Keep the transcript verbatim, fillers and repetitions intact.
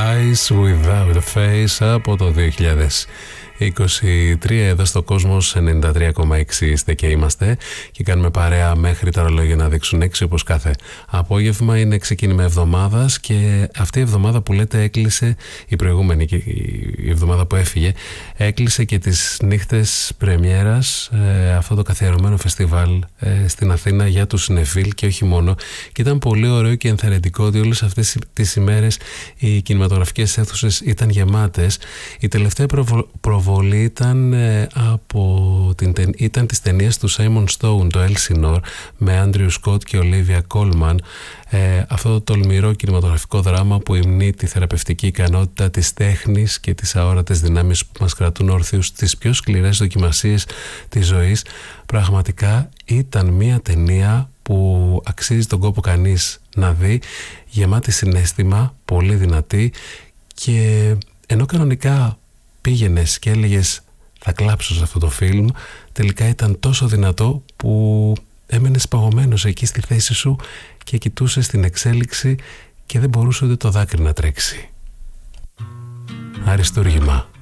Eyes Without a Face από το δύο χιλιάδες είκοσι τρία εδώ στο Κόσμος ενενήντα τρία κόμμα έξι είστε και είμαστε και κάνουμε παρέα μέχρι τα ρολόγια να δείξουν έξι όπως κάθε απόγευμα. Είναι ξεκίνημα εβδομάδας και αυτή η εβδομάδα που λέτε έκλεισε, η προηγούμενη και η εβδομάδα που έφυγε, έκλεισε και τις νύχτες πρεμιέρας ε, αυτό το καθιερωμένο φεστιβάλ ε, στην Αθήνα για τους συνεφίλ και όχι μόνο, και ήταν πολύ ωραίο και ενθαρρυντικό ότι όλες αυτές τις ημέρες οι κινηματογραφικές αίθουσες ήταν γεμάτες. Η τελευταία προβολή προβο ήταν, ε, από την, ήταν της ταινίας του Simon Stone, το Elsinore, με Andrew Scott και Olivia Colman, ε, αυτό το τολμηρό κινηματογραφικό δράμα που υμνεί τη θεραπευτική ικανότητα της τέχνης και τις αόρατες δυνάμεις που μας κρατούν όρθιους στις πιο σκληρές δοκιμασίες της ζωής. Πραγματικά ήταν μια ταινία που αξίζει τον κόπο κανείς να δει, γεμάτη συναίσθημα, πολύ δυνατή, και ενώ κανονικά πήγαινες και έλεγες θα κλάψω σε αυτό το φιλμ, τελικά ήταν τόσο δυνατό που έμενες παγωμένος εκεί στη θέση σου και κοιτούσες την εξέλιξη και δεν μπορούσε ούτε το δάκρυ να τρέξει. Αριστούργημα.